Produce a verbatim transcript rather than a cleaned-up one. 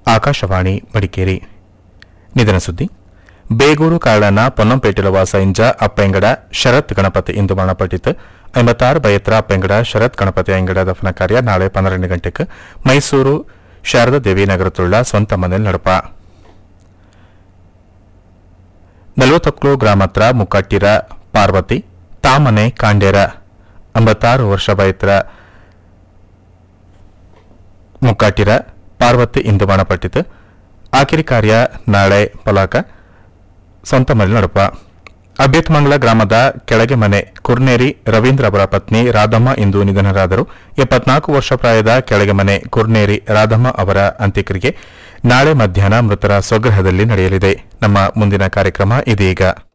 ಆಕಾಶವಾಣಿ ಮಡಿಕೇರಿ. ನಿಧನ ಸುದ್ದಿ. ಬೇಗೂರು ಕಾಳನ ಪೊನ್ನಂಪೇಟೆಲ ವಾಸ ಇಂಜ ಅಪ್ಪೆಂಗಡ ಶರತ್ ಗಣಪತಿ ಇಂದು ಮರಣಪಟ್ಟಿತು. ಐಂಬತ್ತಾರು ಬಯತ್ರ ಅಪ್ಪೆಂಗಡ ಶರತ್ ಗಣಪತಿ ಅಂಗಡ ದಫನ ಕಾರ್ಯ ನಾಳೆ ಪನ್ನೆರಡು ಗಂಟೆಗೆ ಮೈಸೂರು ಶಾರದಾ ದೇವಿ ನಗರತುಳ್ಳ ಸ್ವಂತ ಮನೆಯಲ್ಲಿ ನಡಪ. ನಲವತ್ತೊಕ್ಲು ಗ್ರಾಮತ್ರ ಮುಕ್ಕಟ್ಟಿರ ಪಾರ್ವತಿ ತಾಮನೆ ಕಾಂಡೇರ ಎಂಬತ್ತಾರು ವರ್ಷ ಬಯತ್ರ ಮುಕ್ಕಾಟಿರ ಪಾರ್ವತಿ ಇಂದು ಮರಣಪಟ್ಟಿತು. ಆಕಿರಿ ಕಾರ್ಯ ನಾಳೆ ಪಲಾಕ ಸ್ವಂತ ಮನೆ ನಡಪ. ಅಭ್ಯತ್ಮಂಗಲ ಗ್ರಾಮದ ಕೆಳಗೆ ಮನೆ ಕುರ್ನೇರಿ ರವೀಂದ್ರ ಅವರ ಪತ್ನಿ ರಾಧಮ್ಮ ಇಂದು ನಿಧನರಾದರು. ಎಪ್ಪತ್ನಾಲ್ಕು ವರ್ಷ ಪ್ರಾಯದ ಕೆಳಗೆ ಮನೆ ಕುರ್ನೇರಿ ರಾಧಮ್ಮ ಅವರ ಅಂತ್ಯಕ್ರಿಯೆ ನಾಳೆ ಮಧ್ಯಾಹ್ನ ಮೃತರ ಸ್ವಗೃಹದಲ್ಲಿ ನಡೆಯಲಿದೆ. ನಮ್ಮ ಮುಂದಿನ ಕಾರ್ಯಕ್ರಮ ಇದೀಗ.